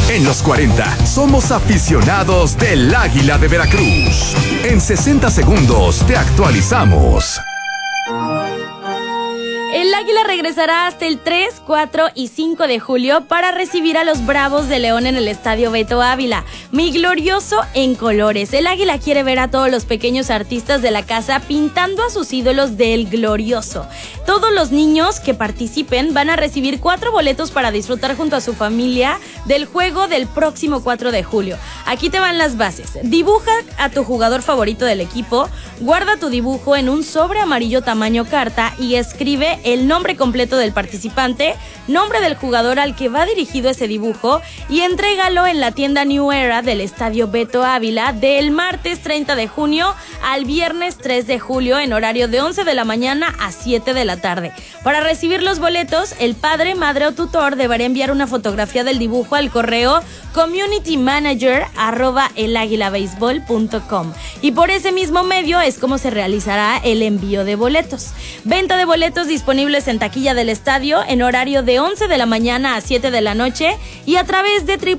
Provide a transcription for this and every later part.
En los 40 somos aficionados del Águila de Veracruz. En 60 segundos te actualizamos. El Águila regresará hasta el 3, 4 y 5 de julio para recibir a los Bravos de León en el Estadio Beto Ávila. Mi glorioso en colores. El Águila quiere ver a todos los pequeños artistas de la casa pintando a sus ídolos del glorioso. Todos los niños que participen van a recibir 4 boletos para disfrutar junto a su familia del juego del próximo 4 de julio. Aquí te van las bases. Dibuja a tu jugador favorito del equipo, guarda tu dibujo en un sobre amarillo tamaño carta y escribe el nombre completo del participante, nombre del jugador al que va dirigido ese dibujo y entrégalo en la tienda New Era del Estadio Beto Ávila del martes 30 de junio al viernes 3 de julio en horario de 11 de la mañana a 7 de la tarde. Para recibir los boletos, el padre, madre o tutor deberá enviar una fotografía del dibujo al correo communitymanager@elaguilabaseball.com y por ese mismo medio es como se realizará el envío de boletos. Venta de boletos disponibles en taquilla del estadio en horario de 11 de la mañana a 7 de la noche y a través de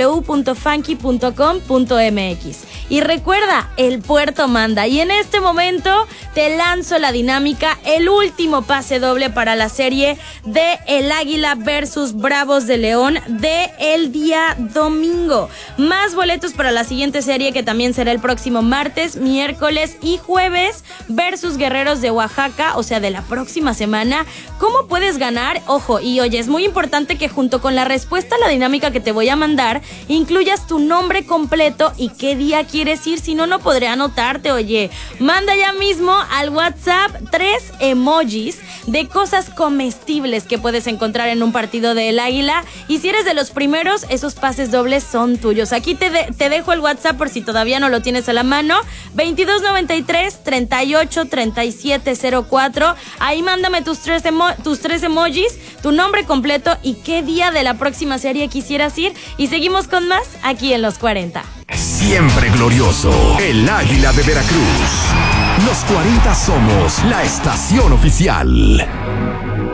www.funky.com.mx. Y recuerda, el puerto manda. Y en este momento te lanzo la dinámica, el último pase doble para la serie de El Águila versus Bravos de León de el día domingo. Más boletos para la siguiente serie que también será el próximo martes, miércoles y jueves versus Guerreros de Oaxaca, o sea, de la próxima semana. ¿Cómo puedes ganar? Ojo, y oye, es muy importante que junto con la respuesta a la dinámica que te voy a mandar, incluyas tu nombre completo y qué día quieres ir, si no, no podré anotarte, oye. Manda ya mismo al WhatsApp 3 emojis de cosas comestibles que puedes encontrar en un partido del Águila y si eres de los primeros, esos pases dobles son tuyos. Aquí te dejo el WhatsApp por si todavía no lo tienes a la mano, 2293 38 37 04. Ahí mándame tus tres emojis, tu nombre completo y qué día de la próxima serie quisieras ir y seguimos con más aquí en Los 40. Siempre glorioso, el Águila de Veracruz. Los 40 somos la estación oficial.